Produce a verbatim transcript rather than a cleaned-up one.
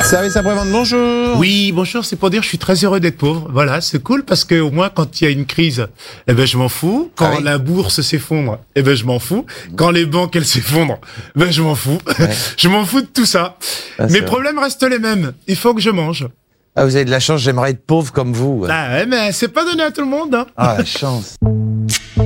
Service après-vente, bonjour. Oui, bonjour, c'est pour dire que je suis très heureux d'être pauvre. Voilà, c'est cool parce que au moins quand il y a une crise, eh ben je m'en fous. Quand Ah oui. la bourse s'effondre, eh ben je m'en fous. Quand les banques elles s'effondrent, ben je m'en fous. Ouais. Je m'en fous de tout ça. Ah, c'est Mes vrai. problèmes restent les mêmes. Il faut que je mange. Ah, vous avez de la chance, j'aimerais être pauvre comme vous. Ah ouais, mais c'est pas donné à tout le monde, hein. Ah, la chance.